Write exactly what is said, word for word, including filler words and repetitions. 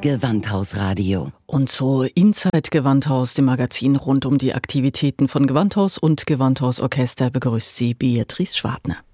Gewandhaus-Radio. Und so Inside Gewandhaus, dem Magazin rund um die Aktivitäten von Gewandhaus und Gewandhausorchester, begrüßt sie Beatrice Schwartner.